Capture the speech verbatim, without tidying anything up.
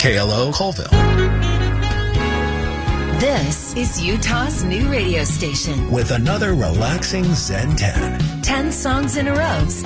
K L O Colville. This is Utah's new radio station With another relaxing Zen ten. ten songs in a row.